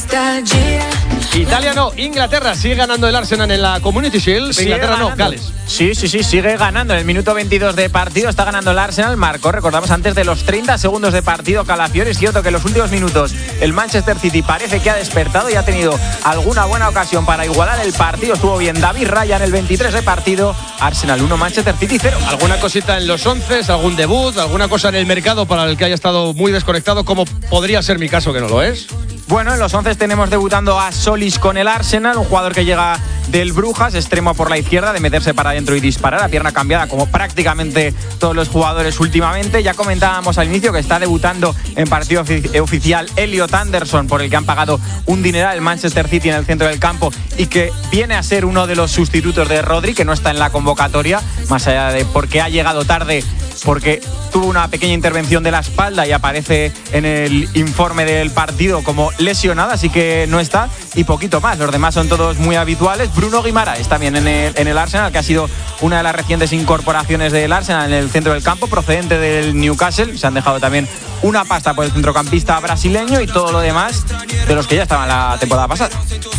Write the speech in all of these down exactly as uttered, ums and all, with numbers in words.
Italia no, Inglaterra sigue ganando el Arsenal en la Community Shield. Sigue Inglaterra ganando. no, Gales. Sí, sí, sí, sigue ganando. En el minuto veintidós de partido está ganando el Arsenal. Marcó, recordamos, antes de los treinta segundos de partido Calafiori. Es cierto que en los últimos minutos el Manchester City parece que ha despertado y ha tenido alguna buena ocasión para igualar el partido. Estuvo bien David Raya en el veintitrés de partido. Arsenal uno, Manchester City cero. ¿Alguna cosita en los once, algún debut, alguna cosa en el mercado para el que haya estado muy desconectado, como podría ser mi caso, que no lo es? Bueno, en los once tenemos debutando a Solis con el Arsenal, un jugador que llega del Brujas, extremo por la izquierda, de meterse para adentro y disparar, a pierna cambiada como prácticamente todos los jugadores últimamente. Ya comentábamos al inicio que está debutando en partido ofici- oficial Elliot Anderson, por el que han pagado un dineral el Manchester City en el centro del campo y que viene a ser uno de los sustitutos de Rodri, que no está en la convocatoria, más allá de porque ha llegado tarde, porque tuvo una pequeña intervención de la espalda y aparece en el informe del partido como lesionada, así que no está, y poquito más. Los demás son todos muy habituales. Bruno Guimaraes también en el, en el Arsenal, que ha sido una de las recientes incorporaciones del Arsenal en el centro del campo, procedente del Newcastle. Se han dejado también una pasta por el centrocampista brasileño y todo lo demás de los que ya estaban la temporada pasada.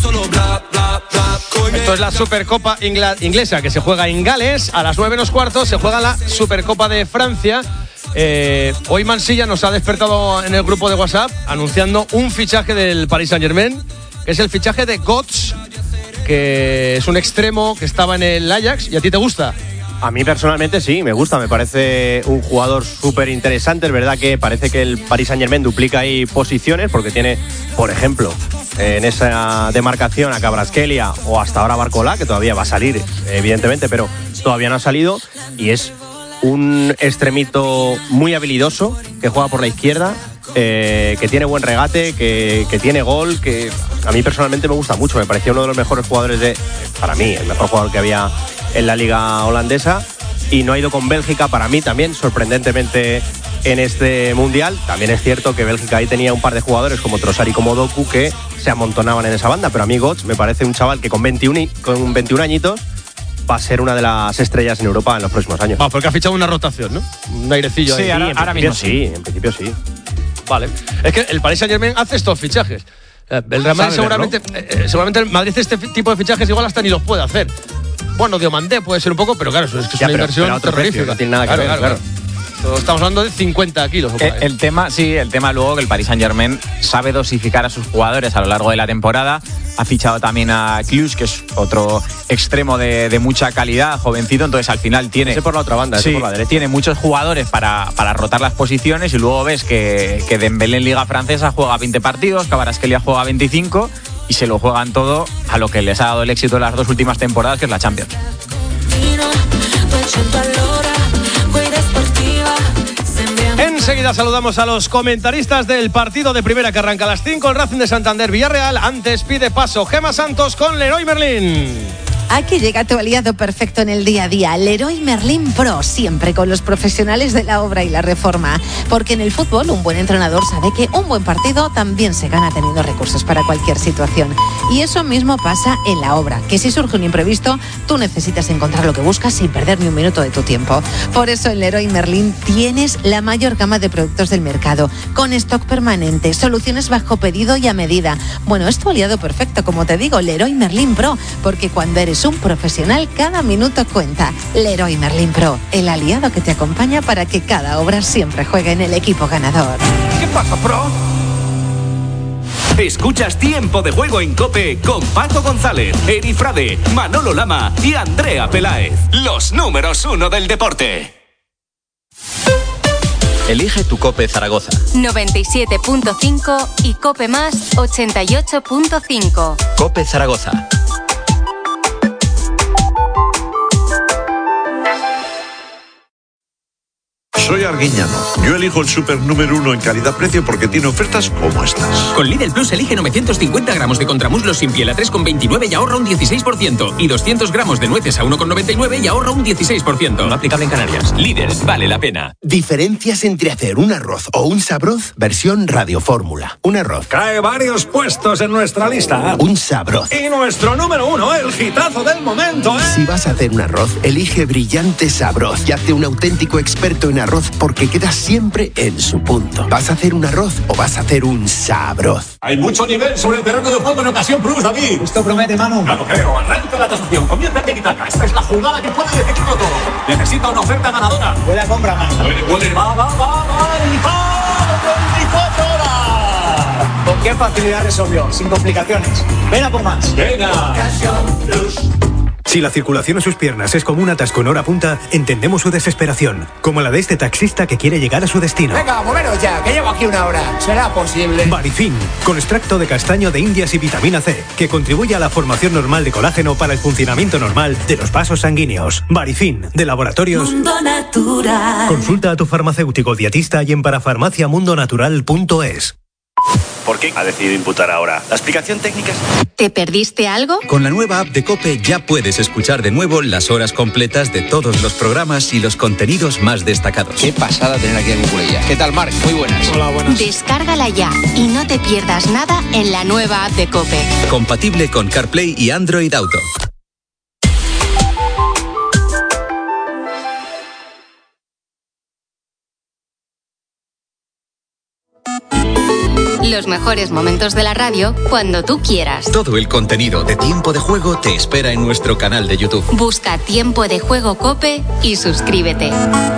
Esto es la Supercopa ingla- inglesa, que se juega en Gales. A las nueve menos cuarto se juega la Supercopa de Francia. Eh, hoy Mansilla nos ha despertado en el grupo de WhatsApp anunciando un fichaje del Paris Saint-Germain, que es el fichaje de Götze, que es un extremo que estaba en el Ajax. ¿Y a ti te gusta? A mí personalmente sí, me gusta, me parece un jugador súper interesante. Es verdad que parece que el Paris Saint-Germain duplica ahí posiciones, porque tiene, por ejemplo, en esa demarcación a Kvaratskhelia o hasta ahora Barcola, que todavía va a salir, evidentemente, pero todavía no ha salido, y es un extremito muy habilidoso que juega por la izquierda, eh, que tiene buen regate, que, que tiene gol, que a mí personalmente me gusta mucho. Me parecía uno de los mejores jugadores de, para mí, el mejor jugador que había en la liga holandesa, y no ha ido con Bélgica, para mí también, sorprendentemente, en este mundial. También es cierto que Bélgica ahí tenía un par de jugadores como Trossard y como Doku que se amontonaban en esa banda, pero a mí Götze me parece un chaval que con veintiuno, con veintiún añitos va a ser una de las estrellas en Europa en los próximos años. Ah, porque ha fichado una rotación, ¿no? Un airecillo Sí, ahí. ahora, Sí, en ahora principio mismo sí, en principio sí. Vale. Es que el Paris Saint-Germain hace estos fichajes. Eh, El Real Madrid seguramente, eh, seguramente el Madrid este tipo de fichajes igual hasta ni los puede hacer. Bueno, Diomandé puede ser un poco, pero claro, eso es que es Ya, una pero- inversión pero a otro precio, terrorífica. no tiene nada que Claro, ver, claro, claro. claro. Estamos hablando de cincuenta kilos. o por Eh, ahí. el tema, sí, el tema luego que el Paris Saint-Germain sabe dosificar a sus jugadores a lo largo de la temporada. Ha fichado también a Cluj, que es otro extremo de, de mucha calidad, jovencito, entonces al final tiene... Ese por la otra banda, ese sí, por la derecha. tiene muchos jugadores para, para rotar las posiciones, y luego ves que, que Dembélé en Liga Francesa juega veinte partidos, Kvaratskhelia juega veinticinco, y se lo juegan todo a lo que les ha dado el éxito en las dos últimas temporadas, que es la Champions. Enseguida saludamos a los comentaristas del partido de primera que arranca a las cinco, el Racing de Santander Villarreal. Antes pide paso Gemma Santos con Leroy Merlin. Aquí llega tu aliado perfecto en el día a día, Leroy Merlin Pro, siempre con los profesionales de la obra y la reforma. Porque en el fútbol un buen entrenador sabe que un buen partido también se gana teniendo recursos para cualquier situación. Y eso mismo pasa en la obra, que si surge un imprevisto, tú necesitas encontrar lo que buscas sin perder ni un minuto de tu tiempo. Por eso en Leroy Merlin tienes la mayor gama de productos del mercado, con stock permanente, soluciones bajo pedido y a medida. Bueno, es tu aliado perfecto, como te digo, Leroy Merlin Pro, porque cuando eres un profesional, cada minuto cuenta. Leroy Merlin Pro, el aliado que te acompaña para que cada obra siempre juegue en el equipo ganador. ¿Qué pasa, Pro? Escuchas Tiempo de Juego en COPE con Paco González, Eri Frade, Manolo Lama y Andrea Peláez. Los números uno del deporte. Elige tu COPE Zaragoza. noventa y siete punto cinco y COPE Más ochenta y ocho punto cinco. COPE Zaragoza. Soy Arguiñano. Yo elijo el super número uno en calidad-precio porque tiene ofertas como estas. Con Lidl Plus elige novecientos cincuenta gramos de contramuslos sin piel a tres con veintinueve y ahorra un dieciséis por ciento. Y doscientos gramos de nueces a uno con noventa y nueve y ahorra un dieciséis por ciento. No aplicable en Canarias. Lidl, vale la pena. Diferencias entre hacer un arroz o un sabroz, versión Radio Fórmula. Un arroz. Cae varios puestos en nuestra lista. Un sabroz. Y nuestro número uno, el hitazo del momento, ¿eh? Si vas a hacer un arroz, elige Brillante Sabroz y hazte un auténtico experto en arroz arroz porque queda siempre en su punto. ¿Vas a hacer un arroz o vas a hacer un sabroz? Hay mucho nivel sobre el terreno de juego en ocasión plus, David. Esto promete, Manu. Claro, creo. Arranca la tasación. Comienza Tiki-Taka. Esta es la jugada que puede decidirlo todo. Necesita una oferta ganadora. Buena compra, Manu. Puede, puede. Va, va, va, va. Y va. veinticuatro horas. ¿Con qué facilidad resolvió? Sin complicaciones. Ven a por más. Venga. Si la circulación en sus piernas es como un atasco en hora punta, entendemos su desesperación, como la de este taxista que quiere llegar a su destino. Venga, moveros ya, que llevo aquí una hora. ¿Será posible? Barifin, con extracto de castaño de indias y vitamina C, que contribuye a la formación normal de colágeno para el funcionamiento normal de los vasos sanguíneos. Barifin, de Laboratorios Mundo Natural. Consulta a tu farmacéutico dietista y en parafarmaciamundonatural punto es. ¿Por qué ha decidido imputar ahora? ¿La explicación técnica es...? ¿Te perdiste algo? Con la nueva app de COPE ya puedes escuchar de nuevo las horas completas de todos los programas y los contenidos más destacados. Qué pasada tener aquí a Cucurella. ¿Qué tal, Marc? Muy buenas. Hola, buenas. Descárgala ya y no te pierdas nada en la nueva app de COPE. Compatible con CarPlay y Android Auto. Los mejores momentos de la radio cuando tú quieras. Todo el contenido de Tiempo de Juego te espera en nuestro canal de YouTube. Busca Tiempo de Juego COPE y suscríbete.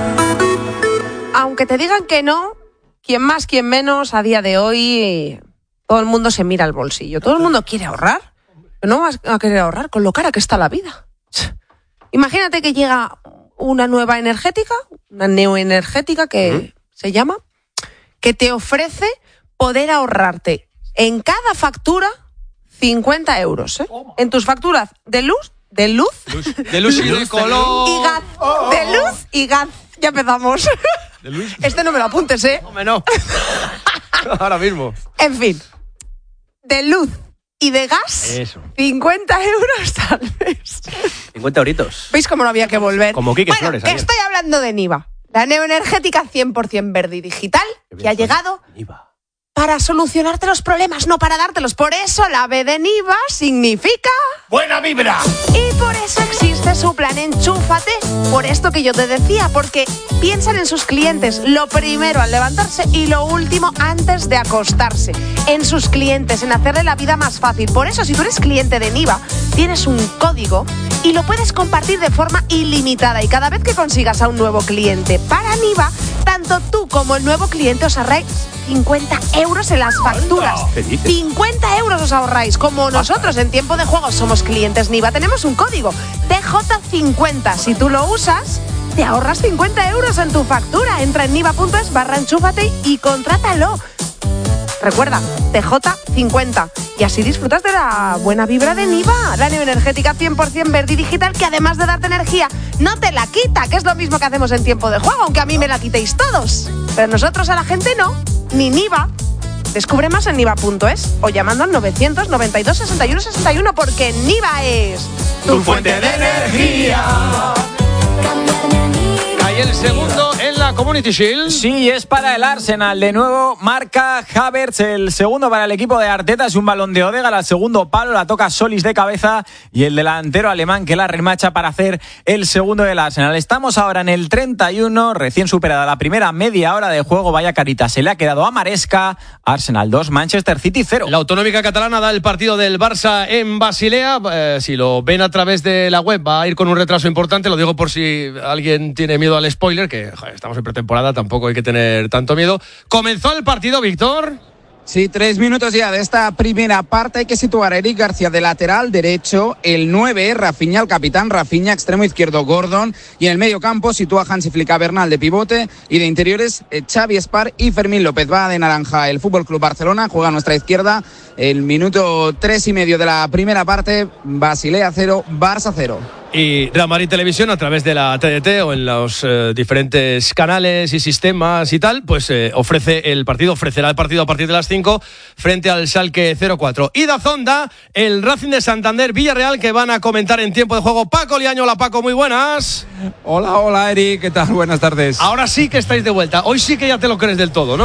Aunque te digan que no, quien más, quien menos, a día de hoy todo el mundo se mira al bolsillo. Todo el mundo quiere ahorrar. Pero no vas a querer ahorrar con lo cara que está la vida. Imagínate que llega una nueva energética, una neoenergética que ¿Mm? se llama, que te ofrece poder ahorrarte en cada factura cincuenta euros, ¿eh? En tus facturas de luz, de luz, luz de luz y de color y gas, de luz y gas. Ya empezamos. ¿De luz? Este no me lo apuntes, ¿eh? No, no. Ahora mismo. En fin, de luz y de gas, eso. cincuenta euros al mes. cincuenta euritos. ¿Veis cómo no había que volver? Como Quique bueno, Flores. Ayer. Estoy hablando de Niva, la neoenergética cien por ciento verde y digital que ha llegado Niva. Para solucionarte los problemas, no para dártelos. Por eso la B de Niva significa... ¡buena vibra! Y por eso existe su plan Enchúfate. Por esto que yo te decía, porque piensan en sus clientes lo primero al levantarse y lo último antes de acostarse. En sus clientes, en hacerle la vida más fácil. Por eso, si tú eres cliente de Niva, tienes un código y lo puedes compartir de forma ilimitada. Y cada vez que consigas a un nuevo cliente para Niva, tanto tú como el nuevo cliente os ahorráis cincuenta euros en las facturas. cincuenta euros os ahorráis. Como nosotros en Tiempo de Juego somos clientes Niva, tenemos un código T J cincuenta. Si tú lo usas, te ahorras cincuenta euros en tu factura. Entra en niva.es barra enchúfate y contrátalo. Recuerda, T J cincuenta. Y así disfrutas de la buena vibra de Niva, la neoenergética cien por ciento verde y digital que además de darte energía, no te la quita, que es lo mismo que hacemos en Tiempo de Juego, aunque a mí me la quitéis todos. Pero nosotros a la gente no, ni Niva. Descubre más en niva.es o llamando al novecientos noventa y dos sesenta y uno sesenta y uno porque Niva es tu fuente de energía. Ahí el segundo en la Community Shield. Sí, es para el Arsenal. De nuevo marca Havertz. El segundo para el equipo de Arteta es un balón de Odegaard al segundo palo. La toca Solis de cabeza y el delantero alemán que la remacha para hacer el segundo del Arsenal. Estamos ahora en el treinta y uno, recién superada la primera media hora de juego. Vaya carita, se le ha quedado a Maresca. Arsenal dos, Manchester City cero. La autonómica catalana da el partido del Barça en Basilea. Eh, si lo ven a través de la web va a ir con un retraso importante. Lo digo por si alguien tiene miedo al spoiler, que joder, estamos en pretemporada, tampoco hay que tener tanto miedo. ¿Comenzó el partido, Víctor? Sí, tres minutos ya de esta primera parte. Hay que situar a Eric García de lateral derecho, el nueve, Rafinha, el capitán, Rafinha, extremo izquierdo, Gordon, y en el medio campo sitúa a Hansi Flick a Bernal de pivote, y de interiores eh, Xavi Espar y Fermín López. Va de naranja el Fútbol Club Barcelona, juega a nuestra izquierda. El minuto tres y medio de la primera parte, Basilea cero, Barça cero. Y Real Madrid Televisión, a través de la T D T o en los eh, diferentes canales y sistemas y tal, pues eh, ofrece el partido, ofrecerá el partido a partir de las cinco frente al Schalke cero cuatro. Y Dazón da el Racing de Santander Villarreal, que van a comentar en Tiempo de Juego Paco Liaño. Hola Paco, muy buenas. Hola, hola Eric, ¿qué tal? Buenas tardes. Ahora sí que estáis de vuelta. Hoy sí que ya te lo crees del todo, ¿no?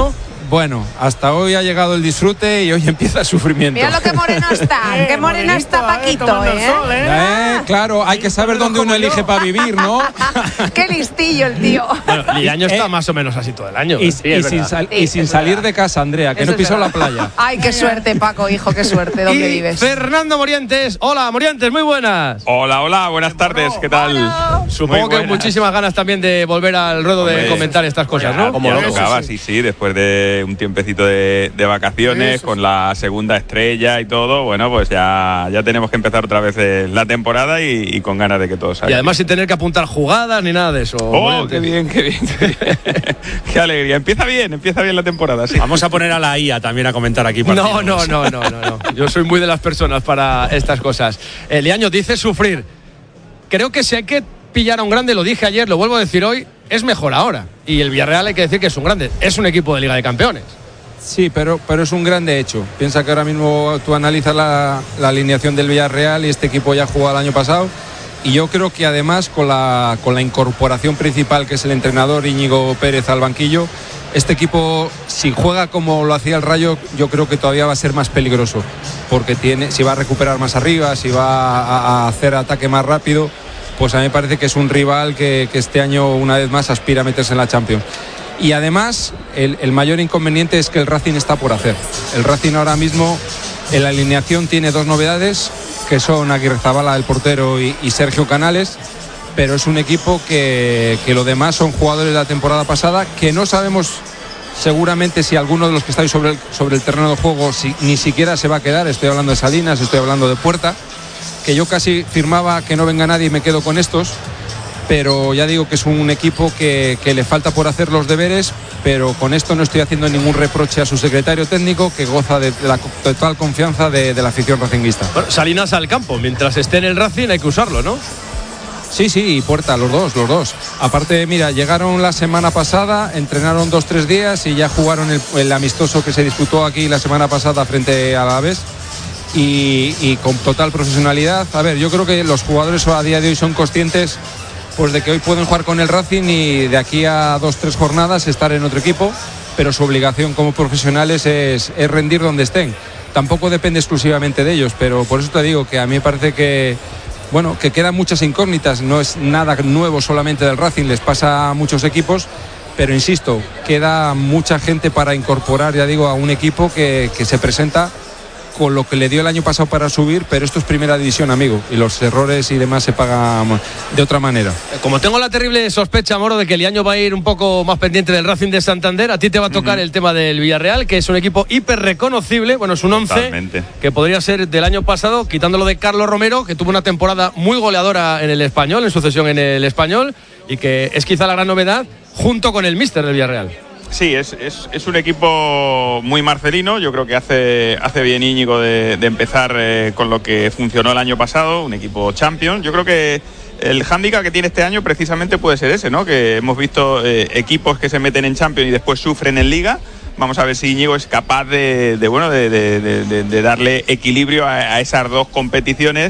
Bueno, hasta hoy ha llegado el disfrute y hoy empieza el sufrimiento. Mira lo que moreno está, qué moreno está Paquito, ¿eh? Sol, ¿eh? Eh, claro, hay que saber dónde uno elige para vivir, ¿no? Qué listillo el tío. Bueno, el año está más o menos así todo el año. Y, sí, y sin, sal, sí, y sin salir de casa, Andrea, que Eso no pisó la playa. Ay, qué suerte, Paco, hijo, qué suerte. ¿Dónde y vives? Fernando Morientes. Hola, Morientes, muy buenas. Hola, hola, buenas tardes, ¿qué tal? Hola. Supongo que muchísimas ganas también de volver al ruedo de comentar estas cosas, ¿no? Como lo tocaba, sí, sí, después de un tiempecito de, de vacaciones, con la segunda estrella y todo, bueno, pues ya, ya tenemos que empezar otra vez la temporada y, y con ganas de que todo salga. Y además sin tener que apuntar jugadas ni nada de eso. Oh, qué bien, qué bien, qué bien. Qué alegría. Empieza bien, empieza bien la temporada, sí. Vamos a poner a la I A también a comentar aquí partidos. No, no, no, no, no, no. Yo soy muy de las personas para estas cosas. Eliaño dice sufrir. Creo que si hay que pillar a un grande, lo dije ayer, lo vuelvo a decir hoy, es mejor ahora. Y el Villarreal hay que decir que es un grande. Es un equipo de Liga de Campeones. Sí, pero, pero es un grande hecho. Piensa que ahora mismo tú analizas la, la alineación del Villarreal y este equipo ya jugó el año pasado. Y yo creo que además con la, con la incorporación principal, que es el entrenador Íñigo Pérez al banquillo, este equipo, si juega como lo hacía el Rayo, yo creo que todavía va a ser más peligroso. Porque tiene, si va a recuperar más arriba, si va a, a hacer ataque más rápido, pues a mí me parece que es un rival que, que este año una vez más aspira a meterse en la Champions. Y además el, el mayor inconveniente es que el Racing está por hacer. El Racing ahora mismo en la alineación tiene dos novedades, que son Aguirrezabala, el portero, y, y Sergio Canales, pero es un equipo que, que lo demás son jugadores de la temporada pasada, que no sabemos seguramente si alguno de los que estáis sobre el, sobre el terreno de juego si, ni siquiera se va a quedar. Estoy hablando de Salinas, estoy hablando de Puerta, que yo casi firmaba que no venga nadie y me quedo con estos, pero ya digo que es un equipo que, que le falta por hacer los deberes, pero con esto no estoy haciendo ningún reproche a su secretario técnico, que goza de la total confianza de, de la afición racinguista. Bueno, Salinas al campo, mientras esté en el Racing hay que usarlo, ¿no? Sí, sí, y Puerta, los dos, los dos. Aparte, mira, llegaron la semana pasada, entrenaron dos, tres días y ya jugaron el, el amistoso que se disputó aquí la semana pasada frente a Alavés. Y, y con total profesionalidad. A ver, yo creo que los jugadores a día de hoy son conscientes pues de que hoy pueden jugar con el Racing y de aquí a dos, tres jornadas estar en otro equipo, pero su obligación como profesionales es, es rendir donde estén. Tampoco depende exclusivamente de ellos, pero por eso te digo que a mí me parece que bueno, que quedan muchas incógnitas. No es nada nuevo solamente del Racing, les pasa a muchos equipos, pero insisto, queda mucha gente para incorporar, ya digo, a un equipo que, que se presenta con lo que le dio el año pasado para subir, pero esto es primera división, amigo, y los errores y demás se pagan de otra manera. Como tengo la terrible sospecha, Moro, de que el año va a ir un poco más pendiente del Racing de Santander, a ti te va a tocar uh-huh. el tema del Villarreal, que es un equipo hiper reconocible. Bueno, es un once que podría ser del año pasado, quitándolo de Carlos Romero, que tuvo una temporada muy goleadora en el Español, en sucesión en el Español, y que es quizá la gran novedad, junto con el míster del Villarreal. Sí, es, es, es un equipo muy marcelino. Yo creo que hace, hace bien Íñigo de, de empezar eh, con lo que funcionó el año pasado, un equipo Champions. Yo creo que el hándicap que tiene este año precisamente puede ser ese, ¿no? Que hemos visto eh, equipos que se meten en Champions y después sufren en Liga. Vamos a ver si Íñigo es capaz de, de, bueno, de, de, de, de darle equilibrio a, a esas dos competiciones.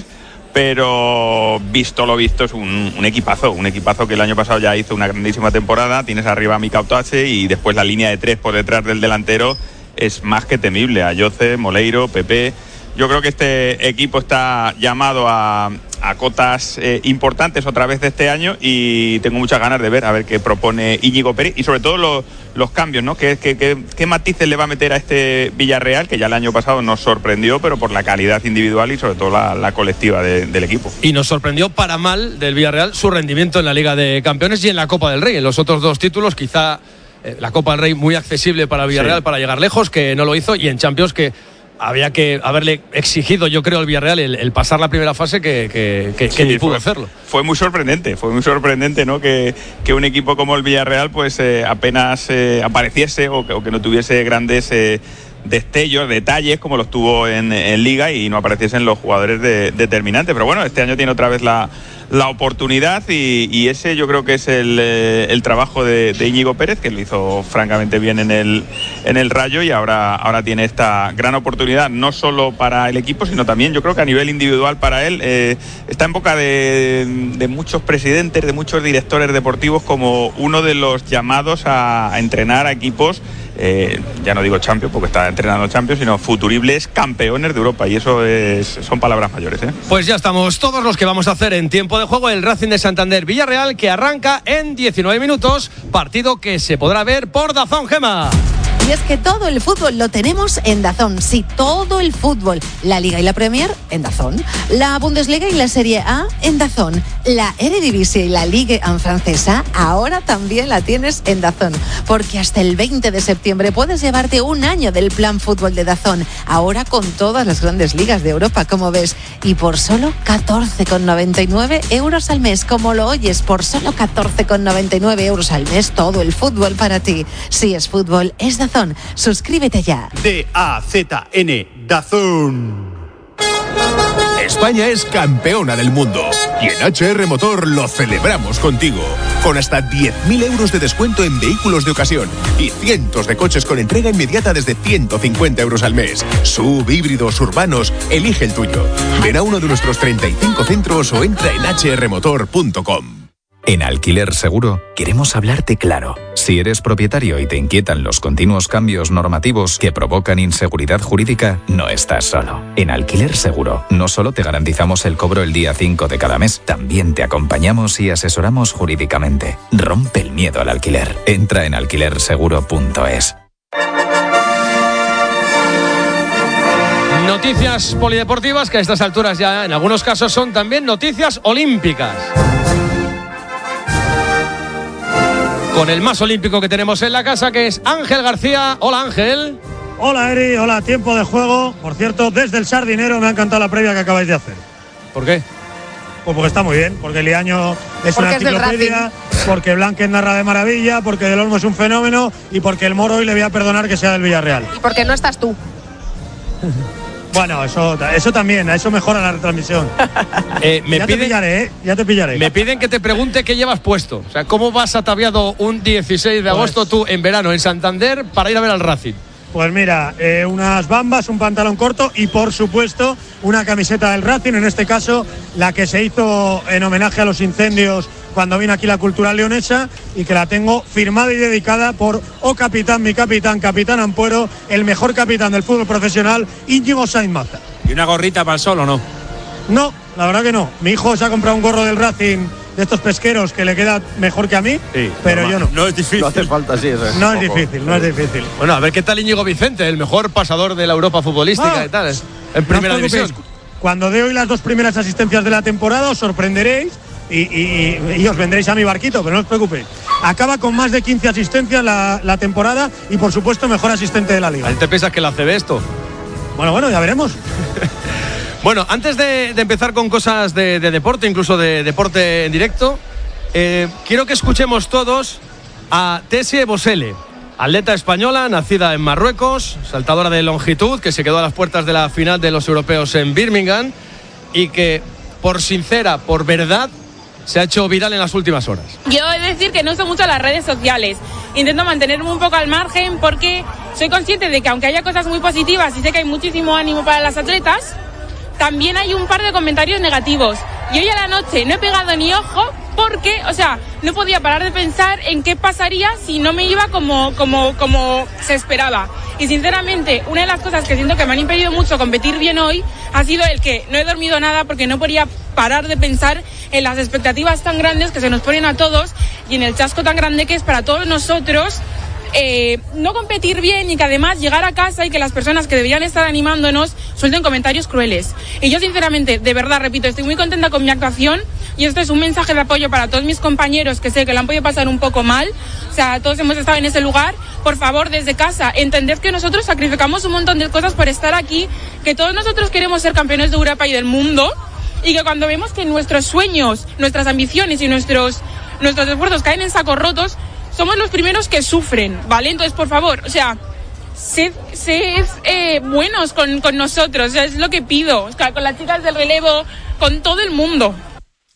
Pero visto lo visto es un, un equipazo, un equipazo que el año pasado ya hizo una grandísima temporada. Tienes arriba a Mika Otache y después la línea de tres por detrás del delantero es más que temible. Ayoce, Moleiro, Pepe. Yo creo que este equipo está llamado a, a cotas eh, importantes otra vez de este año y tengo muchas ganas de ver a ver qué propone Íñigo Pérez y sobre todo los, los cambios, ¿no? ¿Qué, qué, qué, qué matices le va a meter a este Villarreal, que ya el año pasado nos sorprendió, pero por la calidad individual y sobre todo la, la colectiva de, del equipo? Y nos sorprendió para mal del Villarreal su rendimiento en la Liga de Campeones y en la Copa del Rey. En los otros dos títulos quizá eh, la Copa del Rey muy accesible para el Villarreal, sí, para llegar lejos, que no lo hizo, y en Champions que había que haberle exigido, yo creo, al Villarreal el, el pasar la primera fase que, que, que, sí, que ni pudo fue, hacerlo. Fue muy sorprendente, fue muy sorprendente, ¿no? Que, que un equipo como el Villarreal pues eh, apenas eh, apareciese o que, o que no tuviese grandes eh, destellos, detalles como los tuvo en, en Liga y no apareciesen los jugadores de, determinantes. Pero bueno, este año tiene otra vez la, la oportunidad y, y ese yo creo que es el, eh, el trabajo de, de Íñigo Pérez, que lo hizo francamente bien en el, en el Rayo y ahora, ahora tiene esta gran oportunidad, no solo para el equipo, sino también yo creo que a nivel individual para él. Eh, está en boca de, de muchos presidentes, de muchos directores deportivos como uno de los llamados a, a entrenar a equipos, eh, ya no digo Champions porque está entrenando Champions, sino futuribles campeones de Europa, y eso es, son palabras mayores, ¿eh? Pues ya estamos todos los que vamos a hacer en tiempo de juego el Racing de Santander Villarreal, que arranca en diecinueve minutos, partido que se podrá ver por DAZN, Gema. Y es que todo el fútbol lo tenemos en DAZN, sí, todo el fútbol. La Liga y la Premier en DAZN, la Bundesliga y la Serie A en DAZN, la Eredivisie y la Ligue uno francesa ahora también la tienes en DAZN, porque hasta el veinte de septiembre puedes llevarte un año del plan fútbol de DAZN, ahora con todas las grandes ligas de Europa, como ves, y por solo catorce con noventa y nueve euros al mes, como lo oyes, por solo catorce con noventa y nueve euros al mes, todo el fútbol para ti. Si es fútbol, es DAZN. Suscríbete ya. D A Z N, DAZN. España es campeona del mundo y en H R Motor lo celebramos contigo, con hasta diez mil euros de descuento en vehículos de ocasión y cientos de coches con entrega inmediata desde ciento cincuenta euros al mes. Sub, híbridos, urbanos, elige el tuyo. Ven a uno de nuestros treinta y cinco centros o entra en h r motor punto com. En Alquiler Seguro queremos hablarte claro. Si eres propietario y te inquietan los continuos cambios normativos que provocan inseguridad jurídica, no estás solo. En Alquiler Seguro no solo te garantizamos el cobro el día cinco de cada mes, también te acompañamos y asesoramos jurídicamente. Rompe el miedo al alquiler. Entra en alquiler seguro punto es. Noticias polideportivas que a estas alturas ya en algunos casos son también noticias olímpicas. Con el más olímpico que tenemos en la casa, que es Ángel García. Hola, Ángel. Hola, Eri. Hola, tiempo de juego. Por cierto, desde el Sardinero me ha encantado la previa que acabáis de hacer. ¿Por qué? Pues porque está muy bien, porque Liaño es porque una es enciclopedia, porque Blanquez narra de maravilla, porque Del Olmo es un fenómeno y porque el Moro hoy le voy a perdonar que sea del Villarreal. Y porque no estás tú. Bueno, eso, eso también, eso mejora la retransmisión. Eh, me ya piden, te pillaré, ¿eh? Ya te pillaré. Me piden que te pregunte qué llevas puesto. O sea, ¿cómo vas ataviado un dieciséis de agosto pues, tú en verano en Santander para ir a ver al Racing? Pues mira, eh, unas bambas, un pantalón corto y por supuesto una camiseta del Racing, en este caso la que se hizo en homenaje a los incendios cuando vino aquí la Cultural Leonesa, y que la tengo firmada y dedicada por O Capitán, mi capitán, Capitán Ampuero, el mejor capitán del fútbol profesional, Íñigo Sainz Maza. ¿Y una gorrita para el sol o no? No, la verdad que no. Mi hijo se ha comprado un gorro del Racing de estos pesqueros que le queda mejor que a mí, sí, pero normal. Yo no. No es difícil. No hace falta, sí. Eso es no es difícil, no es difícil. Bueno, a ver qué tal Íñigo Vicente, el mejor pasador de la Europa futbolística ah, y tal, en primera no división. Cuando dé hoy las dos primeras asistencias de la temporada os sorprenderéis y, y, y, y os vendréis a mi barquito, pero no os preocupéis. Acaba con más de quince asistencias la, la temporada y por supuesto mejor asistente de la liga. ¿Te piensas que la C B esto? Bueno, bueno, ya veremos. Bueno, antes de, de empezar con cosas de, de deporte, incluso de deporte en directo, eh, quiero que escuchemos todos a Tessie Bosele, atleta española, nacida en Marruecos, saltadora de longitud, que se quedó a las puertas de la final de los europeos en Birmingham y que, por sincera, por verdad, se ha hecho viral en las últimas horas. Yo he de decir que no uso mucho las redes sociales. Intento mantenerme un poco al margen porque soy consciente de que aunque haya cosas muy positivas y sé que hay muchísimo ánimo para las atletas, también hay un par de comentarios negativos. Y hoy a la noche no he pegado ni ojo porque, o sea, no podía parar de pensar en qué pasaría si no me iba como, como, como se esperaba. Y sinceramente, una de las cosas que siento que me han impedido mucho competir bien hoy ha sido el que no he dormido nada porque no podía parar de pensar en las expectativas tan grandes que se nos ponen a todos y en el chasco tan grande que es para todos nosotros eh, no competir bien y que además llegar a casa y que las personas que deberían estar animándonos suelten comentarios crueles. Y yo sinceramente, de verdad, repito, estoy muy contenta con mi actuación y esto es un mensaje de apoyo para todos mis compañeros que sé que lo han podido pasar un poco mal. O sea, todos hemos estado en ese lugar. Por favor, desde casa, entended que nosotros sacrificamos un montón de cosas por estar aquí, que todos nosotros queremos ser campeones de Europa y del mundo y que cuando vemos que nuestros sueños, nuestras ambiciones y nuestros, nuestros esfuerzos caen en sacos rotos, somos los primeros que sufren, ¿vale? Entonces, por favor, o sea, sed, sed eh, buenos con, con nosotros, o sea, es lo que pido, o sea, con las chicas del relevo, con todo el mundo.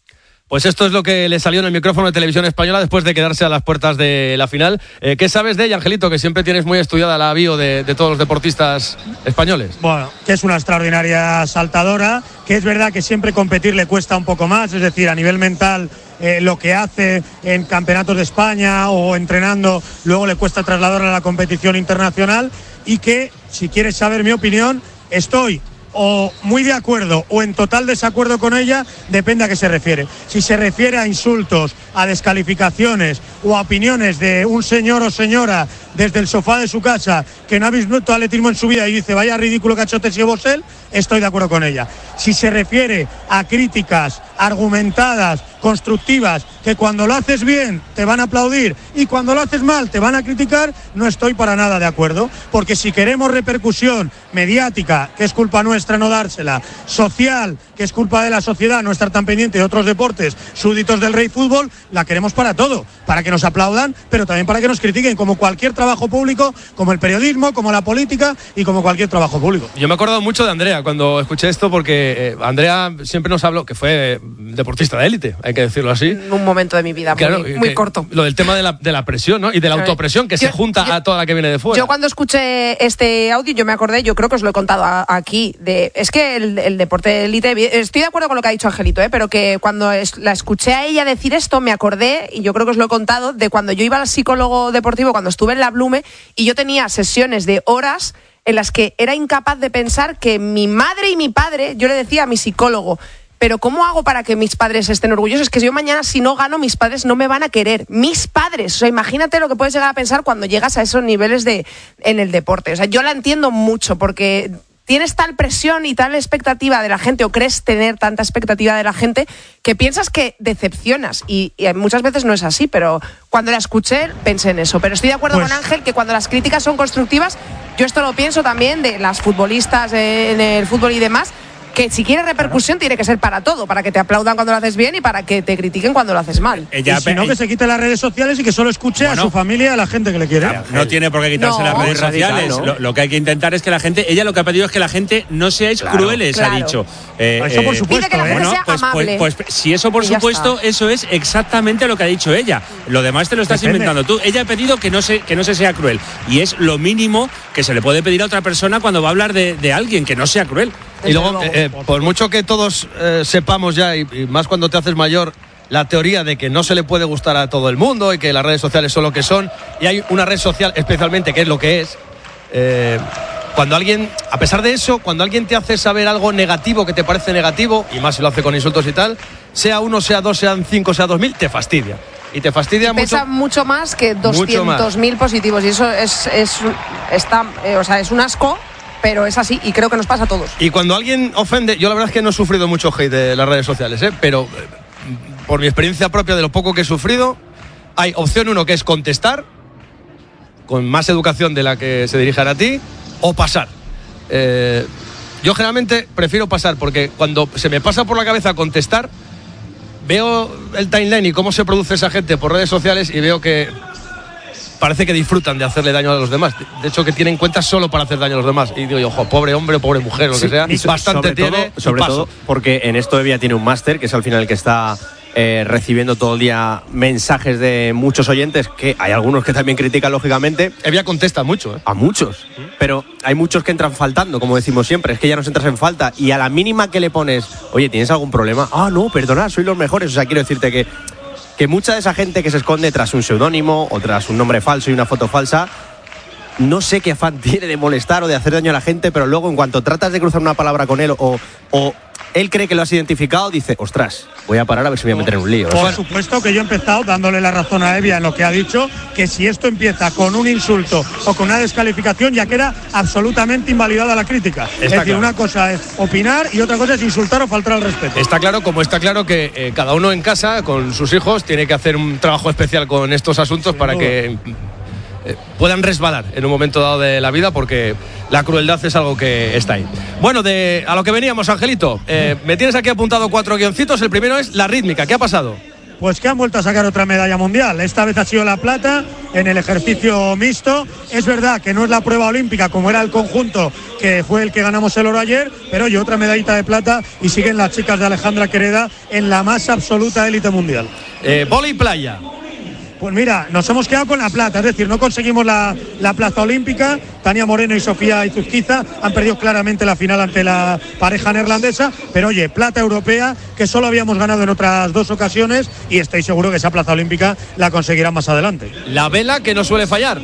Pues esto es lo que le salió en el micrófono de Televisión Española después de quedarse a las puertas de la final. Eh, ¿Qué sabes de ella, Angelito? Que siempre tienes muy estudiada la bio de, de todos los deportistas españoles. Bueno, que es una extraordinaria saltadora, que es verdad que siempre competir le cuesta un poco más, es decir, a nivel mental eh, lo que hace en campeonatos de España o entrenando luego le cuesta trasladar a la competición internacional, y que, si quieres saber mi opinión, estoy o muy de acuerdo o en total desacuerdo con ella, depende a qué se refiere. Si se refiere a insultos, a descalificaciones o a opiniones de un señor o señora desde el sofá de su casa que no ha visto atletismo en su vida y dice vaya ridículo cachote si vos él, estoy de acuerdo con ella. Si se refiere a críticas argumentadas, constructivas, que cuando lo haces bien te van a aplaudir y cuando lo haces mal te van a criticar, no estoy para nada de acuerdo, porque si queremos repercusión mediática, que es culpa nuestra no dársela, social, que es culpa de la sociedad no estar tan pendiente de otros deportes, súbditos del rey fútbol, la queremos para todo, para que nos aplaudan, pero también para que nos critiquen, como cualquier trabajo público, como el periodismo, como la política y como cualquier trabajo público. Yo me he acordado mucho de Andrea cuando escuché esto, porque eh, Andrea siempre nos habló, que fue eh, deportista de élite, hay que decirlo así. En un momento de mi vida claro, muy, muy que, corto. Lo del tema de la, de la presión, ¿no? Y de la autopresión que yo, se junta yo, a toda la que viene de fuera. Yo cuando escuché este audio, yo me acordé, yo creo que os lo he contado a, aquí, de es que el, el deporte de élite, estoy de acuerdo con lo que ha dicho Angelito, ¿eh? Pero que cuando es, la escuché a ella decir esto, me acordé, y yo creo que os lo he contado, de cuando yo iba al psicólogo deportivo, cuando estuve en la Blume, y yo tenía sesiones de horas en las que era incapaz de pensar que mi madre y mi padre, yo le decía a mi psicólogo, pero ¿cómo hago para que mis padres estén orgullosos? Es que yo mañana, si no gano, mis padres no me van a querer. Mis padres. O sea, imagínate lo que puedes llegar a pensar cuando llegas a esos niveles de en el deporte. O sea, yo la entiendo mucho porque tienes tal presión y tal expectativa de la gente, o crees tener tanta expectativa de la gente, que piensas que decepcionas. Y, y muchas veces no es así, pero cuando la escuché pensé en eso. Pero estoy de acuerdo pues, con Ángel que cuando las críticas son constructivas, yo esto lo pienso también de las futbolistas en el fútbol y demás, que si quieres repercusión claro. tiene que ser para todo, para que te aplaudan cuando lo haces bien y para que te critiquen cuando lo haces mal. Ella, y si no, que se quite las redes sociales y que solo escuche bueno, a su familia y a la gente que le quiere. Claro, no tiene por qué quitarse no. las redes sociales. Radical, ¿no? lo, lo que hay que intentar es que la gente, ella lo que ha pedido es que la gente no seáis claro, crueles, claro. ha dicho. Eh, eso por supuesto. Pide que la gente bueno, sea pues, amable. Pues, pues si eso por supuesto, está. eso es exactamente lo que ha dicho ella. Lo demás te lo estás Depende. inventando tú. Ella ha pedido que no se, que no se sea cruel. Y es lo mínimo que se le puede pedir a otra persona cuando va a hablar de, de alguien, que no sea cruel. Y luego, eh, por mucho que todos eh, sepamos ya, y, y más cuando te haces mayor, la teoría de que no se le puede gustar a todo el mundo y que las redes sociales son lo que son, y hay una red social especialmente que es lo que es, eh, cuando alguien, a pesar de eso, cuando alguien te hace saber algo negativo que te parece negativo, y más si lo hace con insultos y tal, sea uno, sea dos, sean cinco, sea dos mil, te fastidia. Y te fastidia y mucho. Pesa mucho más que doscientos mil positivos, y eso es, es, está, eh, o sea, es un asco. Pero es así y creo que nos pasa a todos. Y cuando alguien ofende, yo la verdad es que no he sufrido mucho hate de las redes sociales, ¿eh? Pero eh, por mi experiencia propia de lo poco que he sufrido, hay opción uno que es contestar, con más educación de la que se dirijan a ti, o pasar. Eh, yo generalmente prefiero pasar, porque cuando se me pasa por la cabeza contestar, veo el timeline y cómo se produce esa gente por redes sociales y veo que parece que disfrutan de hacerle daño a los demás. De hecho, que tienen cuentas solo para hacer daño a los demás. Y digo yo, ojo, pobre hombre, pobre mujer, lo sí, que sea, so, bastante sobre tiene. Todo, sobre todo porque en esto Evia tiene un máster, que es al final el que está eh, recibiendo todo el día mensajes de muchos oyentes, que hay algunos que también critican, lógicamente. Evia contesta mucho, ¿eh? A muchos. ¿Mm? Pero hay muchos que entran faltando, como decimos siempre. Es que ya nos entras en falta. Y a la mínima que le pones, oye, ¿tienes algún problema? Ah, no, perdona, soy los mejores. O sea, quiero decirte que que mucha de esa gente que se esconde tras un seudónimo o tras un nombre falso y una foto falsa, no sé qué afán tiene de molestar o de hacer daño a la gente, pero luego en cuanto tratas de cruzar una palabra con él o, o él cree que lo has identificado, dice, ostras, voy a parar a ver si me voy a meter en un lío. Por bueno. supuesto que yo he empezado dándole la razón a Evia en lo que ha dicho, que si esto empieza con un insulto o con una descalificación, ya queda absolutamente invalidada la crítica. Está es decir, claro. Una cosa es opinar y otra cosa es insultar o faltar al respeto. Está claro, como está claro que eh, cada uno en casa, con sus hijos, tiene que hacer un trabajo especial con estos asuntos Sin para duda. que eh, puedan resbalar en un momento dado de la vida, porque la crueldad es algo que está ahí. Bueno, de a lo que veníamos, Angelito, eh, me tienes aquí apuntado cuatro guioncitos. El primero es la rítmica. ¿Qué ha pasado? pues que han vuelto a sacar otra medalla mundial. Esta vez ha sido la plata en el ejercicio mixto. Es verdad que no es la prueba olímpica como era el conjunto, que fue el que ganamos el oro ayer, pero oye, otra medallita de plata y siguen las chicas de Alejandra Quereda en la más absoluta élite mundial. Eh, vóley playa. Pues mira, nos hemos quedado con la plata, es decir, no conseguimos la, la plaza olímpica. Tania Moreno y Sofía Izuzquiza han perdido claramente la final ante la pareja neerlandesa, pero oye, plata europea que solo habíamos ganado en otras dos ocasiones y estoy seguro que esa plaza olímpica la conseguirán más adelante. La vela que no suele fallar.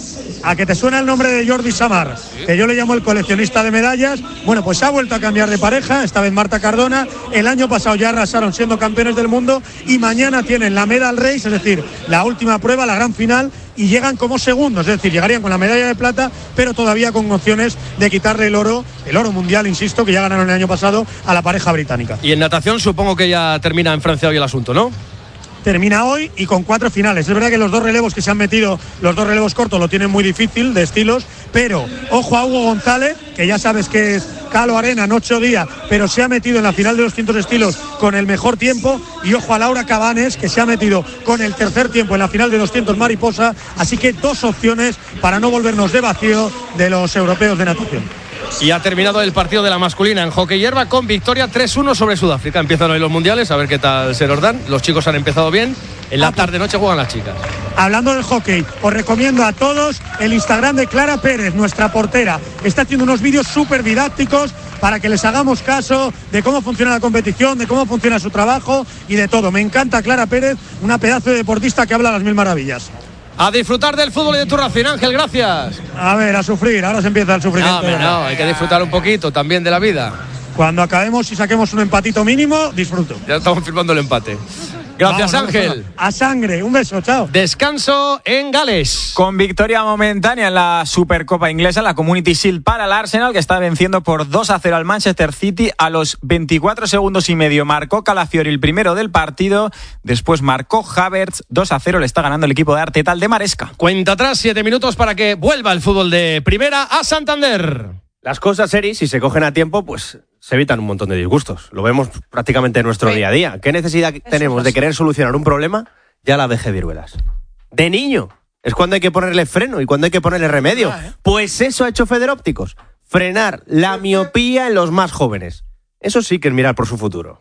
¿A que te suena el nombre de Jordi Samar? ¿Sí? Que yo le llamo el coleccionista de medallas. Bueno, pues ha vuelto a cambiar de pareja, esta vez Marta Cardona. El año pasado ya arrasaron siendo campeones del mundo y mañana tienen la medal race, es decir, la última prueba, la gran final, y llegan como segundos, es decir, llegarían con la medalla de plata, pero todavía con opciones de quitarle el oro, el oro mundial, insisto, que ya ganaron el año pasado a la pareja británica. Y en natación supongo que ya termina en Francia hoy el asunto, ¿no? Termina hoy y con cuatro finales. Es verdad que los dos relevos que se han metido, los dos relevos cortos, lo tienen muy difícil de estilos, pero ojo a Hugo González, que ya sabes que es Calo Arena en ocho días, pero se ha metido en la final de los cientos estilos con el mejor tiempo, y ojo a Laura Cabanes, que se ha metido con el tercer tiempo en la final de doscientos mariposa, así que dos opciones para no volvernos de vacío de los europeos de natación. Y ha terminado el partido de la masculina en hockey hierba con victoria tres uno sobre Sudáfrica. Empiezan hoy los mundiales, a ver qué tal se nos dan. Los chicos han empezado bien. En la tarde-noche juegan las chicas. Hablando del hockey, os recomiendo a todos el Instagram de Clara Pérez, nuestra portera. Está haciendo unos vídeos súper didácticos para que les hagamos caso de cómo funciona la competición, de cómo funciona su trabajo y de todo. Me encanta Clara Pérez, una pedazo de deportista que habla a las mil maravillas. A disfrutar del fútbol y de tu Racing, Ángel, gracias. A ver, a sufrir, ahora se empieza el sufrimiento. No, no, hay que disfrutar un poquito también de la vida. Cuando acabemos y saquemos un empatito mínimo, disfruto. Ya estamos firmando el empate. Gracias, vamos, Ángel. A sangre, un beso, chao. Descanso en Gales. Con victoria momentánea en la Supercopa inglesa, la Community Shield para el Arsenal, que está venciendo por dos a cero al Manchester City. A los veinticuatro segundos y medio marcó Calafiori el primero del partido. Después marcó Havertz. dos a cero le está ganando el equipo de Arteta al de Maresca. Cuenta atrás, siete minutos para que vuelva el fútbol de primera a Santander. Las cosas, Eri, si se cogen a tiempo, pues se evitan un montón de disgustos. Lo vemos prácticamente en nuestro sí. día a día. ¿Qué necesidad Eso tenemos de querer solucionar un problema? Ya la dejé viruelas. De niño. Es cuando hay que ponerle freno y cuando hay que ponerle remedio. Ah, ¿eh? Pues eso ha hecho Federópticos. Frenar la miopía en los más jóvenes. Eso sí que es mirar por su futuro.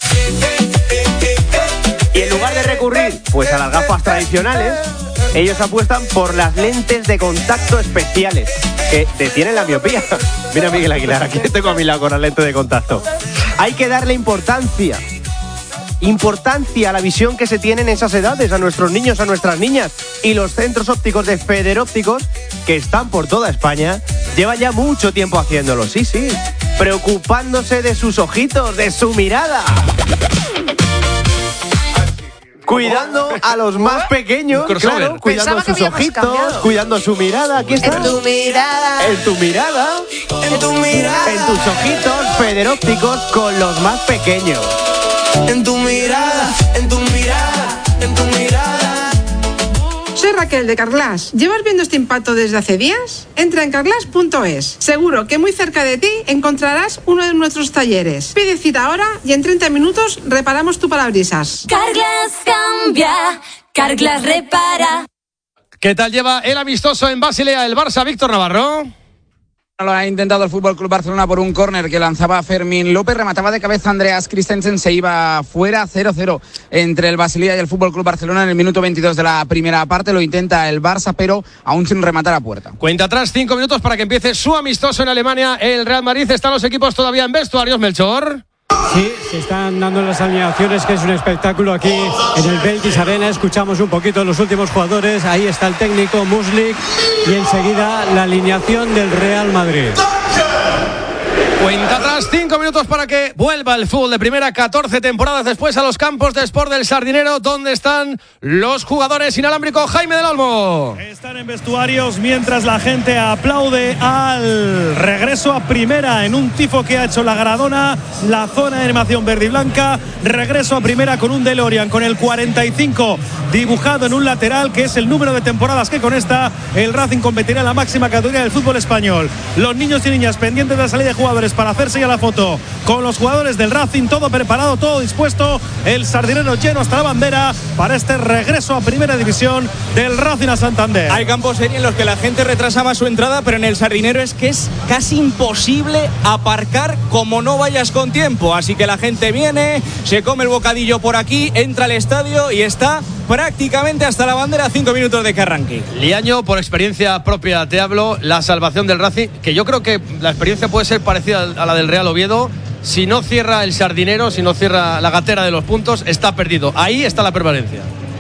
Y en lugar de recurrir pues a las gafas tradicionales, ellos apuestan por las lentes de contacto especiales que detienen la miopía. Mira, Miguel Aguilar, aquí tengo a mi lado con las lentes de contacto. Hay que darle importancia. Importancia a la visión que se tiene en esas edades, a nuestros niños, a nuestras niñas. Y los centros ópticos de Federópticos, que están por toda España, llevan ya mucho tiempo haciéndolo. Sí, sí. Preocupándose de sus ojitos, de su mirada. Cuidando a los más pequeños, claro, cuidando sus ojitos, cambiado. Cuidando su mirada. Aquí está. En tu mirada. En tu mirada. En tu mirada. En tus ojitos, Federópticos con los más pequeños. En tu mirada, en tu mirada, en tu mirada. Soy Raquel de Carglass. ¿Llevas viendo este impacto desde hace días? Entra en carglass punto es. Seguro que muy cerca de ti encontrarás uno de nuestros talleres. Pide cita ahora y en treinta minutos reparamos tu parabrisas. Carglass cambia, Carglass repara. ¿Qué tal lleva el amistoso en Basilea el Barça, Víctor Navarro? Lo ha intentado el Fútbol Club Barcelona por un córner que lanzaba Fermín López, remataba de cabeza Andreas Christensen, se iba fuera. Cero cero entre el Basilea y el Fútbol Club Barcelona en el minuto veintidós de la primera parte. Lo intenta el Barça, pero aún sin rematar a puerta. Cuenta atrás, cinco minutos para que empiece su amistoso en Alemania. El Real Madrid, están los equipos todavía en vestuarios, Melchor. Sí, se están dando las alineaciones, que es un espectáculo aquí en el Beltis Arena. Escuchamos un poquito los últimos jugadores. Ahí está el técnico Muslik y enseguida la alineación del Real Madrid. Cuenta atrás, cinco minutos para que vuelva el fútbol de primera, catorce temporadas después a los campos de Sport del Sardinero, donde están los jugadores inalámbricos. Jaime del Olmo. Están en vestuarios mientras la gente aplaude al regreso a primera en un tifo que ha hecho la Gradona, la zona de animación verde y blanca. Regreso a primera con un DeLorean con el cuarenta y cinco dibujado en un lateral, que es el número de temporadas que con esta el Racing competirá en la máxima categoría del fútbol español. Los niños y niñas pendientes de la salida de jugadores para hacerse ya la foto con los jugadores del Racing, todo preparado, todo dispuesto, el Sardinero lleno hasta la bandera para este regreso a Primera División del Racing a Santander. Hay campos en los que la gente retrasa más su entrada, pero en el Sardinero es que es casi imposible aparcar como no vayas con tiempo, así que la gente viene, se come el bocadillo por aquí, entra al estadio y está prácticamente hasta la bandera a cinco minutos de que arranque. Liaño, por experiencia propia te hablo, la salvación del Racing, que yo creo que la experiencia puede ser parecida a la del Real Oviedo. Si no cierra el Sardinero, si no cierra la gatera de los puntos, está perdido. Ahí está la permanencia.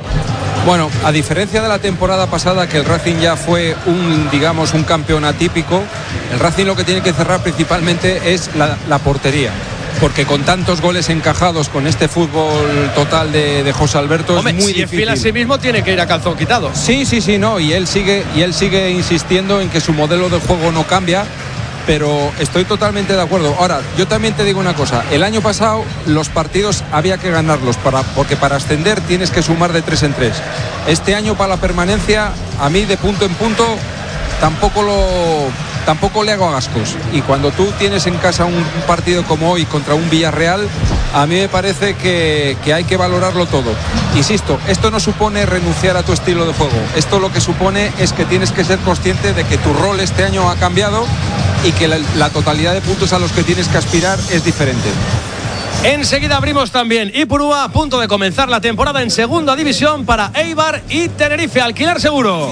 Bueno, a diferencia de la temporada pasada, que el Racing ya fue un, digamos, un campeón atípico, el Racing lo que tiene que cerrar principalmente es la, la portería. Porque con tantos goles encajados, con este fútbol total de, de José Alberto, Hombre, es muy si difícil. es fiel a sí mismo, tiene que ir a calzón quitado. Sí, sí, sí, no, y él sigue, y él sigue insistiendo en que su modelo de juego no cambia, pero estoy totalmente de acuerdo. Ahora, yo también te digo una cosa, el año pasado los partidos había que ganarlos, para, porque para ascender tienes que sumar de tres en tres. Este año para la permanencia, a mí de punto en punto, tampoco lo... tampoco le hago gastos, y cuando tú tienes en casa un partido como hoy contra un Villarreal, a mí me parece que, que hay que valorarlo todo. Insisto, esto no supone renunciar a tu estilo de juego, esto lo que supone es que tienes que ser consciente de que tu rol este año ha cambiado y que la, la totalidad de puntos a los que tienes que aspirar es diferente. Enseguida abrimos también Ipurúa, a punto de comenzar la temporada en segunda división para Eibar y Tenerife. Alquiler Seguro.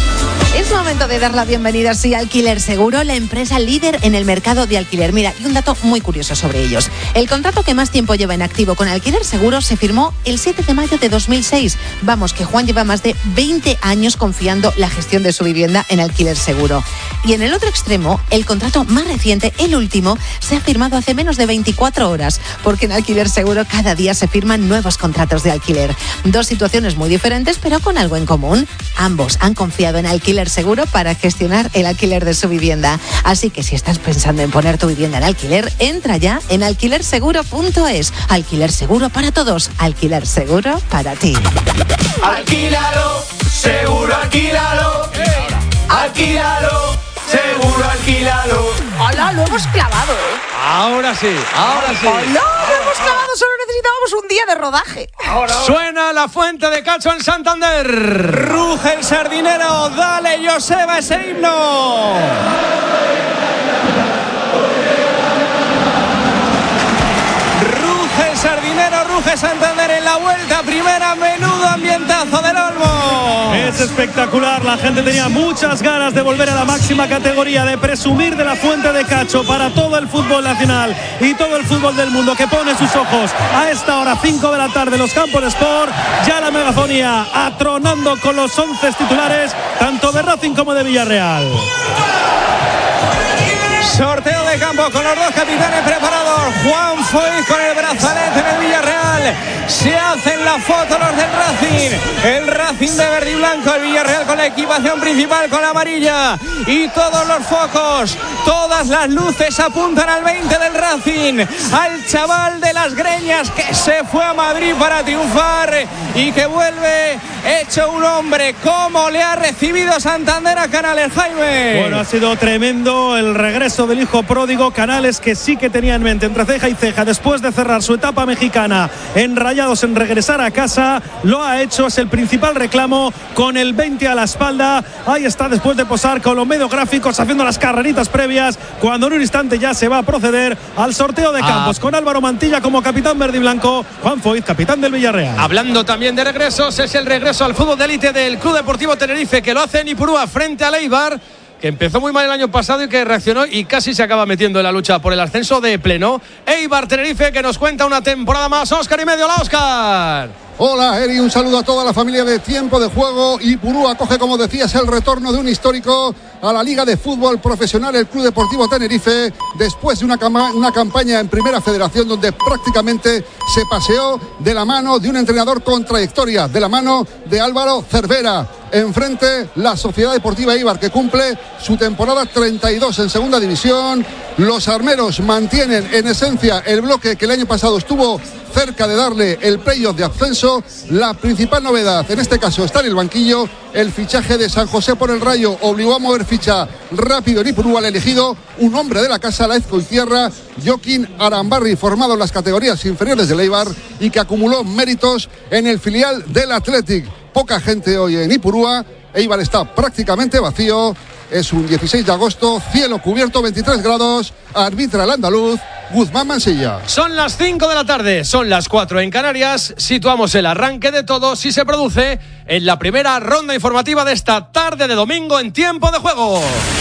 Es momento de dar la bienvenida sí, a Alquiler Seguro, la empresa líder en el mercado de alquiler. Mira, y un dato muy curioso sobre ellos. El contrato que más tiempo lleva en activo con Alquiler Seguro se firmó el siete de mayo de dos mil seis. Vamos, que Juan lleva más de veinte años confiando la gestión de su vivienda en Alquiler Seguro. Y en el otro extremo, el contrato más reciente, el último, se ha firmado hace menos de veinticuatro horas, porque en Alquiler Seguro cada día se firman nuevos contratos de alquiler. Dos situaciones muy diferentes, pero con algo en común. Ambos han confiado en Alquiler Seguro para gestionar el alquiler de su vivienda. Así que si estás pensando en poner tu vivienda en alquiler, entra ya en alquiler seguro punto es. Alquiler Seguro para todos, Alquiler Seguro para ti. Alquílalo, seguro alquílalo. Alquílalo, seguro alquílalo. Hola, lo hemos clavado, ¿eh? Ahora sí, ahora sí. Hola, lo hemos clavado, solo necesitábamos un día de rodaje. Ahora, ahora. Suena la fuente de Cacho en Santander. Ruge el Sardinero, dale Joseba ese himno. Ruge el Sardinero, ruge Santander en la vuelta primera, menudo ambientazo del Olmo. Es espectacular, la gente tenía muchas ganas de volver a la máxima categoría, de presumir de la fuente de Cacho para todo el fútbol nacional y todo el fútbol del mundo que pone sus ojos a esta hora, cinco de la tarde, los campos de Sport. Ya la megafonía atronando con los once titulares, tanto de Racing como de Villarreal. Sorteo de campo con los dos capitanes preparados. Juan Foy con el brazalete en el Villarreal. Se hacen la foto los del Racing. El Racing de verde y blanco. El Villarreal con la equipación principal con la amarilla. Y todos los focos, todas las luces apuntan al veinte del Racing. Al chaval de las greñas que se fue a Madrid para triunfar y que vuelve hecho un hombre. ¿Cómo le ha recibido Santander a Canales, Jaime? Bueno, ha sido tremendo el regreso del hijo pródigo. Canales, que sí que tenía en mente entre ceja y ceja, después de cerrar su etapa mexicana en Rayados, en regresar a casa, lo ha hecho, es el principal reclamo, con el veinte a la espalda. Ahí está, después de posar con los mediográficos, haciendo las carreritas previas, cuando en un instante ya se va a proceder al sorteo de campos, ah. con Álvaro Mantilla como capitán verde y blanco, Juan Foyt, capitán del Villarreal. Hablando también de regresos, es el regreso al fútbol de élite del Club Deportivo Tenerife, que lo hace en Ipurúa frente al Eibar, que empezó muy mal el año pasado y que reaccionó y casi se acaba metiendo en la lucha por el ascenso de pleno. Eibar Tenerife, que nos cuenta una temporada más. Óscar y medio. Hola, Óscar. Hola, Eri, un saludo a toda la familia de Tiempo de Juego. Ipurúa acoge, como decías, el retorno de un histórico a la Liga de Fútbol Profesional, el Club Deportivo Tenerife, después de una, cama, una campaña en Primera Federación donde prácticamente se paseó de la mano de un entrenador con trayectoria, de la mano de Álvaro Cervera. Enfrente, la Sociedad Deportiva Eibar, que cumple su temporada treinta y dos en Segunda División, Los armeros mantienen en esencia el bloque que el año pasado estuvo cerca de darle el playoff de ascenso. La principal novedad en este caso está en el banquillo. El fichaje de San José por el Rayo obligó a mover ficha rápido en Ipurúa. Al elegido un hombre de la casa, la Ezcoitierra, Joaquín Arambarri, formado en las categorías inferiores del Eibar y que acumuló méritos en el filial del Athletic. Poca gente hoy en Ipurúa. Eibar está prácticamente vacío. Es un dieciséis de agosto, cielo cubierto, veintitrés grados. Arbitra el andaluz Guzmán Mansilla. Son las cinco de la tarde, son las cuatro en Canarias. Situamos el arranque de todo si se produce en la primera ronda informativa de esta tarde de domingo en Tiempo de Juego.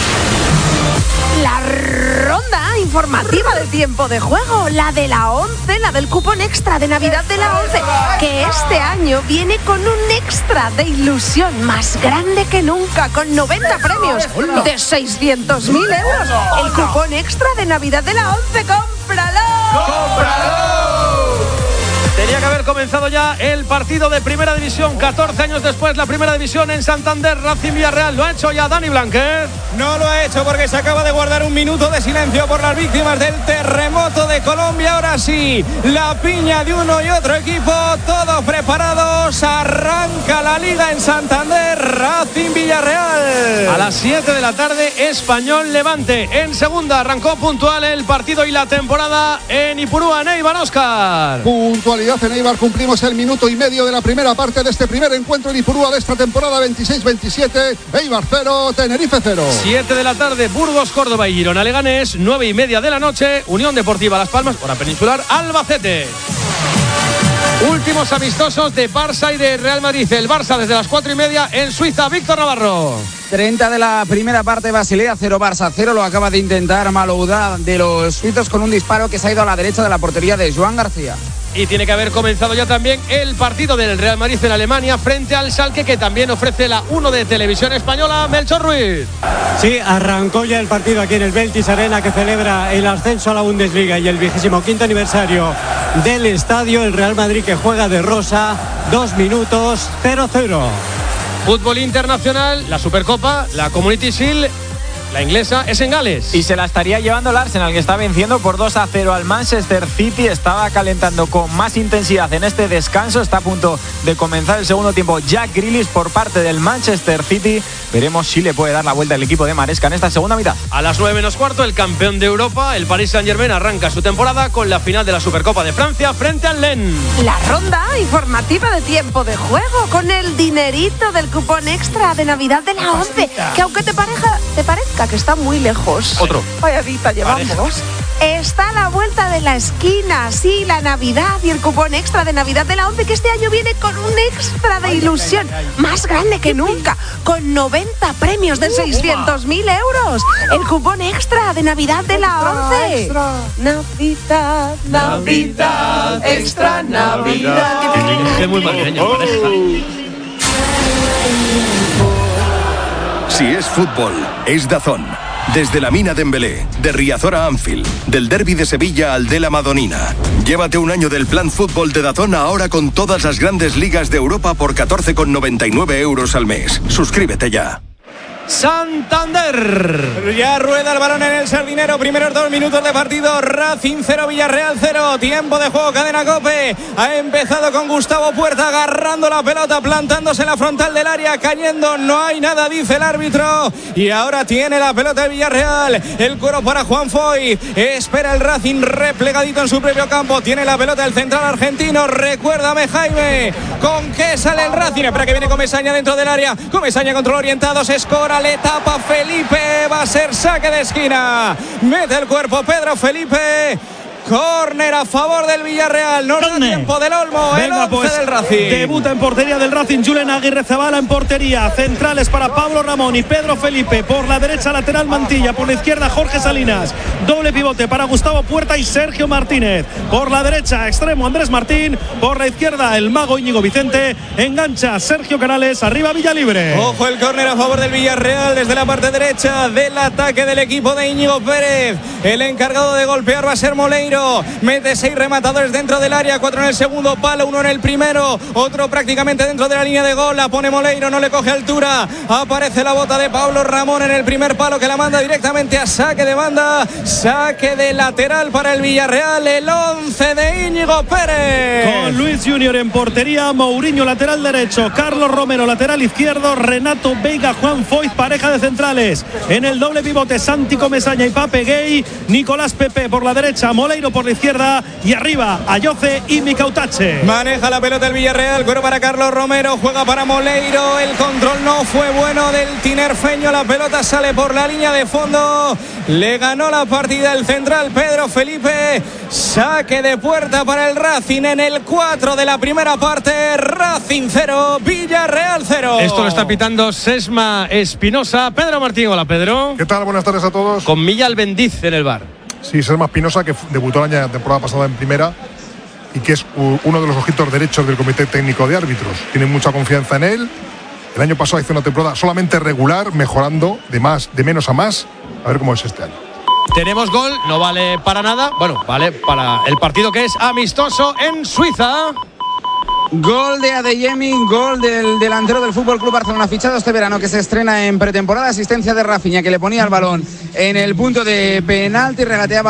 La ronda informativa de Tiempo de Juego, la de la once, la del cupón extra de Navidad de la once, que este año viene con un extra de ilusión más grande que nunca, con noventa premios de seiscientos mil euros. El cupón extra de Navidad de la once, ¡cómpralo! ¡Cómpralo! Tenía que haber comenzado ya el partido de Primera División, catorce años después, la Primera División en Santander, Racing Villarreal. ¿Lo ha hecho ya Dani Blanquet? No lo ha hecho porque se acaba de guardar un minuto de silencio por las víctimas del terremoto de Colombia. Ahora sí, la piña de uno y otro equipo, todos preparados. Arranca la Liga en Santander, Racing Villarreal. A las siete de la tarde, Español Levante. En segunda arrancó puntual el partido y la temporada en Ipurúa, en Eibar, Óscar. Puntualidad en Eibar, cumplimos el minuto y medio de la primera parte de este primer encuentro en Ipurúa de esta temporada veintiséis veintisiete. Eibar cero, Tenerife cero. siete de la tarde, Burgos, Córdoba y Girona Leganés. nueve y media de la noche, Unión Deportiva Las Palmas, hora peninsular, Albacete. Últimos amistosos de Barça y de Real Madrid. El Barça desde las cuatro y media en Suiza. Víctor Navarro. treinta de la primera parte, Basilea cero, Barça cero. Lo acaba de intentar Malouda de los suizos con un disparo que se ha ido a la derecha de la portería de Joan García. Y tiene que haber comenzado ya también el partido del Real Madrid en Alemania frente al Schalke, que también ofrece la uno de Televisión Española. Melchor Ruiz. Sí, arrancó ya el partido aquí en el Veltis Arena, que celebra el ascenso a la Bundesliga y el vigésimo quinto aniversario del estadio. El Real Madrid que juega de rosa, dos minutos, cero cero. Fútbol internacional, la Supercopa, la Community Shield. La inglesa es en Gales. Y se la estaría llevando el Arsenal, que está venciendo por dos a cero al Manchester City. Estaba calentando con más intensidad en este descanso. Está a punto de comenzar el segundo tiempo Jack Grealish por parte del Manchester City. Veremos si le puede dar la vuelta al equipo de Maresca en esta segunda mitad. A las nueve menos cuarto, el campeón de Europa, el Paris Saint-Germain, arranca su temporada con la final de la Supercopa de Francia frente al Lens. La ronda informativa de Tiempo de Juego, con el dinerito del cupón extra de Navidad de la once, que aunque te pareja, te parezca que está muy lejos. Otro. Vaya dita llevamos. Pareja. Está a la vuelta de la esquina, sí, la Navidad y el cupón extra de Navidad de la once, que este año viene con un extra de ilusión más grande que nunca, con noventa premios de seiscientos mil euros. El cupón extra de Navidad de la once. Extra. Navidad, Navidad, extra Navidad. Es muy madrileño, pareja. Si es fútbol, es DAZN. Desde la Mina Dembélé, de Riazor a Anfield, del Derby de Sevilla al de la Madonina. Llévate un año del plan fútbol de DAZN ahora con todas las grandes ligas de Europa por catorce con noventa y nueve euros al mes. Suscríbete ya. Santander. Ya rueda el balón en el Sardinero. Primeros dos minutos de partido. Racing cero, Villarreal cero. Tiempo de juego, cadena COPE. Ha empezado con Gustavo Puerta agarrando la pelota, plantándose en la frontal del área, cayendo. No hay nada, dice el árbitro. Y ahora tiene la pelota el Villarreal. El cuero para Juan Foy. Espera el Racing replegadito en su propio campo. Tiene la pelota el central argentino. Recuérdame, Jaime, ¿con qué sale el Racing? Espera que viene Comesaña dentro del área. Comesaña control orientado. Se escora. Le tapa Felipe, va a ser saque de esquina, mete el cuerpo Pedro Felipe. Córner a favor del Villarreal. No da tiempo del Olmo. Venga, el once pues, del Racing. Debuta en portería del Racing Julen Aguirre Zabala en portería. Centrales para Pablo Ramón y Pedro Felipe. Por la derecha lateral Mantilla. Por la izquierda Jorge Salinas. Doble pivote para Gustavo Puerta y Sergio Martínez. Por la derecha extremo Andrés Martín. Por la izquierda el mago Íñigo Vicente. Engancha Sergio Canales. Arriba Villalibre. Ojo el córner a favor del Villarreal desde la parte derecha del ataque del equipo de Íñigo Pérez. El encargado de golpear va a ser Moleiro. Moleiro mete seis rematadores dentro del área, cuatro en el segundo palo, uno en el primero, otro prácticamente dentro de la línea de gol. La pone Moleiro, no le coge altura. Aparece la bota de Pablo Ramón en el primer palo que la manda directamente a saque de banda. Saque de lateral para el Villarreal, el once de Íñigo Pérez. Con Luis Junior en portería, Mourinho lateral derecho, Carlos Romero lateral izquierdo, Renato Veiga, Juan Foyt pareja de centrales. En el doble pivote, Santi Comesaña y Pape Gay, Nicolás Pepe por la derecha, Moleiro por la izquierda y arriba Ayoce y Micautache. Maneja la pelota el Villarreal, cuero para Carlos Romero, juega para Moleiro, el control no fue bueno del tinerfeño, la pelota sale por la línea de fondo, le ganó la partida el central Pedro Felipe. Saque de puerta para el Racing en el cuatro de la primera parte. Racing cero, Villarreal cero. Esto lo está pitando Sesma Espinosa. Pedro Martín, hola Pedro. ¿Qué tal? Buenas tardes a todos. Con Milla Albendiz en el bar. Sí, Sesma Espinosa, que debutó la temporada pasada en primera y que es uno de los ojitos derechos del Comité Técnico de Árbitros. Tienen mucha confianza en él. El año pasado hizo una temporada solamente regular, mejorando de más, de menos a más. A ver cómo es este año. Tenemos gol, no vale para nada. Bueno, vale para el partido que es amistoso en Suiza. Gol de Adeyemi, gol del delantero del Fútbol Club Barcelona, fichado este verano, que se estrena en pretemporada. Asistencia de Rafinha, que le ponía el balón en el punto de penalti, regateaba